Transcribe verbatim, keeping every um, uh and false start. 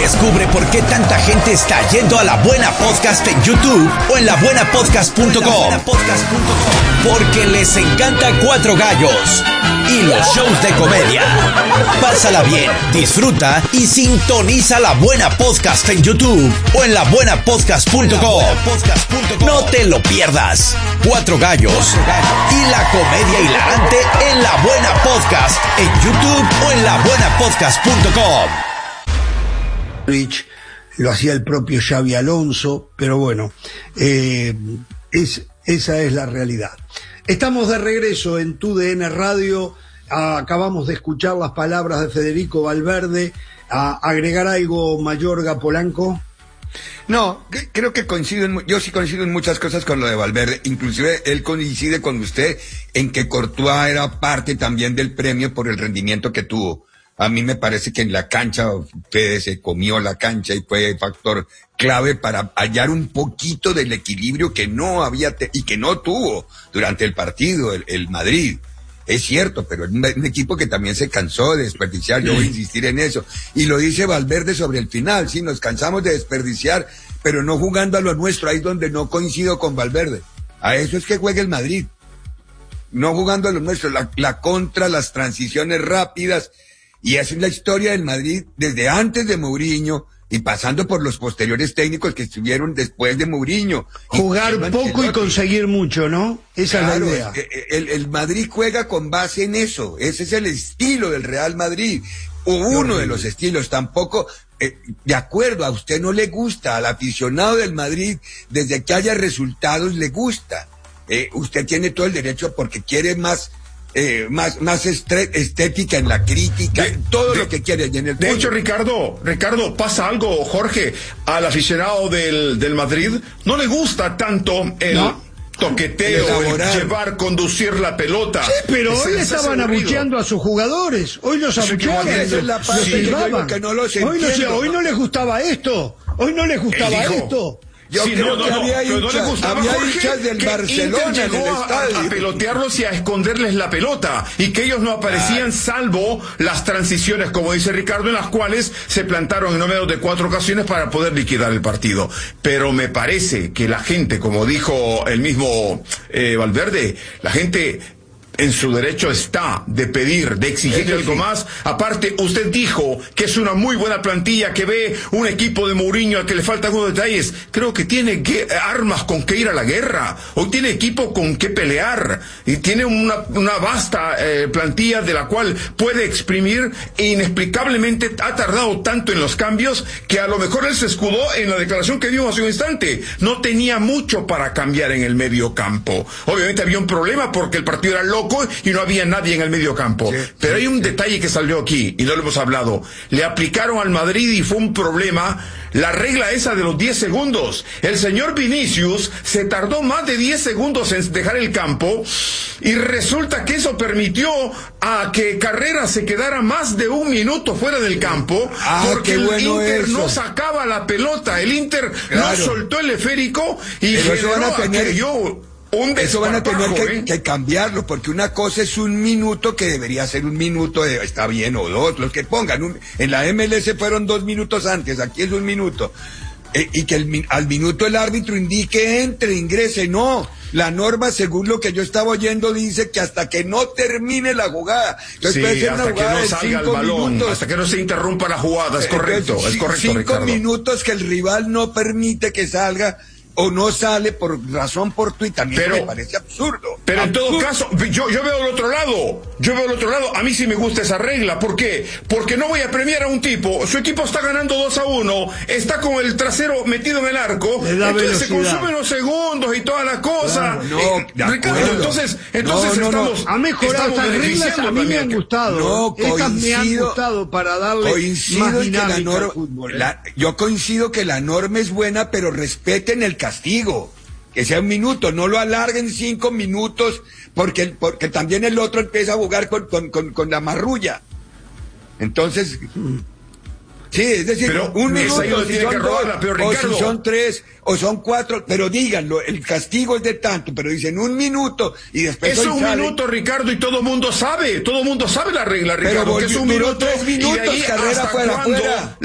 Descubre por qué tanta gente está yendo a La Buena Podcast en YouTube o en la buena podcast punto com. Porque les encanta Cuatro Gallos y los shows de comedia. Pásala bien, disfruta y sintoniza La Buena Podcast en YouTube o en la buena podcast punto com. No te lo pierdas. Cuatro Gallos y la comedia hilarante en La Buena Podcast en YouTube o en la buena podcast punto com. Rich, lo hacía el propio Xabi Alonso, pero bueno, eh, es, esa es la realidad. Estamos de regreso en Tu D N Radio. Acabamos de escuchar las palabras de Federico Valverde. ¿A agregar algo, Mayorga Polanco? No, creo que coincido en, yo sí coincido en muchas cosas con lo de Valverde, inclusive él coincide con usted en que Courtois era parte también del premio por el rendimiento que tuvo. A mí me parece que en la cancha Fede se comió la cancha y fue factor clave para hallar un poquito del equilibrio que no había te- y que no tuvo durante el partido el, el Madrid. Es cierto, pero es un, un equipo que también se cansó de desperdiciar, yo voy a insistir en eso. Y lo dice Valverde sobre el final, sí, nos cansamos de desperdiciar, pero no jugando a lo nuestro, ahí es donde no coincido con Valverde. A eso es que juega el Madrid. No jugando a lo nuestro, la, la contra, las transiciones rápidas, y esa es la historia del Madrid desde antes de Mourinho y pasando por los posteriores técnicos que estuvieron después de Mourinho. Jugar y poco y conseguir mucho, ¿no? Esa claro, es la idea. El, el Madrid juega con base en eso. Ese es el estilo del Real Madrid. O uno de los estilos. Tampoco, eh, de acuerdo, a usted no le gusta, al aficionado del Madrid, desde que haya resultados le gusta. Eh, usted tiene todo el derecho porque quiere más... Eh, más más estre- estética en la crítica, de, todo de, lo que quiere. Y en el de hecho, Ricardo, Ricardo, pasa algo, Jorge, al aficionado del, del Madrid no le gusta tanto el ¿no? toqueteo, el llevar, conducir la pelota. Sí, pero es, hoy es estaban abucheando a sus jugadores, hoy los abucheaban, sí, los silbaban. Que no los hoy, no, hoy no les gustaba esto, hoy no les gustaba esto. Yo sí, creo no, que no, había no, hinchas, no le gustaba, había Jorge, hinchas del que Barcelona Inter llegó en el a, estadio. a pelotearlos y a esconderles la pelota y que ellos no aparecían, ah, salvo las transiciones, como dice Ricardo, en las cuales se plantaron en no menos de cuatro ocasiones para poder liquidar el partido. Pero me parece que la gente, como dijo el mismo eh, Valverde, la gente en su derecho está de pedir, de exigir algo más. Aparte, usted dijo que es una muy buena plantilla, que ve un equipo de Mourinho al que le faltan algunos detalles. Creo que tiene que, armas con que ir a la guerra. Hoy tiene equipo con que pelear. Y tiene una, una vasta eh, plantilla de la cual puede exprimir. E inexplicablemente ha tardado tanto en los cambios que a lo mejor él se escudó en la declaración que dio hace un instante. No tenía mucho para cambiar en el medio campo. Obviamente había un problema porque el partido era loco y no había nadie en el medio campo. Sí, pero sí, hay un sí. detalle que salió aquí y no lo hemos hablado. Le aplicaron al Madrid y fue un problema la regla esa de los diez segundos. El señor Vinicius se tardó más de diez segundos en dejar el campo y resulta que eso permitió a que Carrera se quedara más de un minuto fuera del campo ah, porque el bueno Inter eso. no sacaba la pelota. El Inter claro. no soltó el esférico y pero generó a tener... aquello. Eso van a tener que, ¿eh? que cambiarlo, porque una cosa es un minuto que debería ser un minuto, de, está bien, o dos, los que pongan. Un, en la M L S fueron dos minutos antes, aquí es un minuto. Eh, y que el, al minuto el árbitro indique entre, ingrese, no. La norma, según lo que yo estaba oyendo, dice que hasta que no termine la jugada. Entonces sí, puede ser hasta una jugada que no de salga cinco el balón, minutos. hasta que no se interrumpa la jugada, es correcto, Entonces, es correcto, cinco Ricardo. minutos que el rival no permite que salga. O no sale por razón fortuita, a mí pero, me parece absurdo. Pero absurdo. en todo caso, yo, yo veo el otro lado, yo veo el otro lado, a mí sí me gusta esa regla, ¿por qué? Porque no voy a premiar a un tipo, su equipo está ganando dos a uno, está con el trasero metido en el arco, entonces velocidad. Se consumen los segundos y toda la cosa. Claro, no, eh, Ricardo, entonces, entonces no, no, estamos... No. Ha mejorado estas reglas, a mí me han gustado. No, Estas me han gustado para darle más dinámica norma, al fútbol. ¿eh? La, yo coincido que la norma es buena, pero respeten el castigo. Que sea un minuto, no lo alarguen cinco minutos, porque, porque también el otro empieza a jugar con, con, con, con la marrulla. Entonces, sí, es decir, pero un minuto, si tiene son que robarla, dos, pero o Ricardo, si son tres, o son cuatro, pero díganlo, el castigo es de tanto, pero dicen un minuto, y después es un sale. minuto, Ricardo, y todo mundo sabe, todo mundo sabe la regla, Ricardo, pero que es un duró minuto, tres minutos, y de ahí Carrera hasta fuera, cuándo fuera.